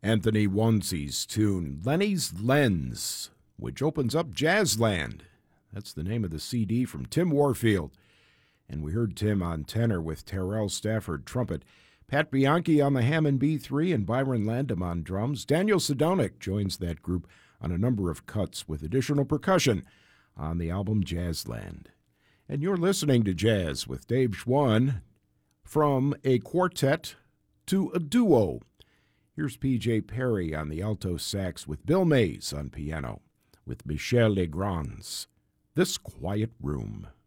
Anthony Wonsey's tune, Lenny's Lens, which opens up Jazzland. That's the name of the CD from Tim Warfield. And we heard Tim on tenor with Terrell Stafford trumpet, Pat Bianchi on the Hammond B3, and Byron Landam on drums. Daniel Sedonic joins that group on a number of cuts with additional percussion on the album Jazzland. And you're listening to Jazz with Dave Schwann, from a quartet to a duo. Here's P.J. Perry on the alto sax with Bill Mays on piano, with Michel Legrand's This Quiet Room.